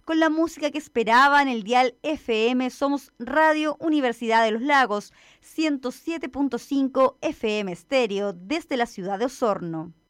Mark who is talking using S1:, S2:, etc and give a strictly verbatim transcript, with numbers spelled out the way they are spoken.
S1: con la música que esperaba en el dial F M. Somos Radio Universidad de los Lagos, ciento siete punto cinco F M estéreo desde la ciudad de Osorno.